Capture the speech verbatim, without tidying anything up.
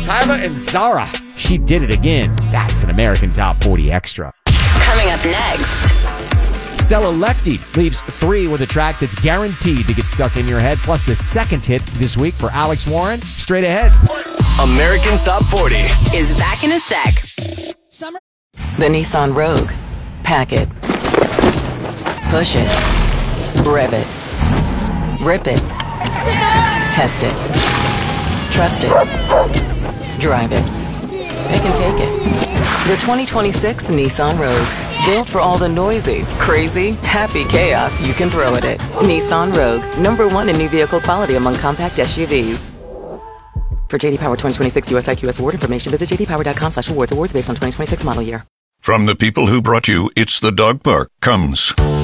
Tyler and Zara. She did it again. That's an American Top forty Extra. Coming up next. Stella Lefty leaves three with a track that's guaranteed to get stuck in your head, plus the second hit this week for Alex Warren. Straight ahead. American Top forty is back in a sec. Summer. The Nissan Rogue. Pack it. Push it. Rev it. Rip it. Test it. Trust it. Drive it. Pick and take it. The twenty twenty-six Nissan Rogue. Built for all the noisy, crazy, happy chaos you can throw at it. Nissan Rogue. Number one in new vehicle quality among compact S U Vs. For J D Power twenty twenty-six U S I Q S award information, visit j d power dot com slash awards. Awards based on twenty twenty-six model year. From the people who brought you It's the Dog Park comes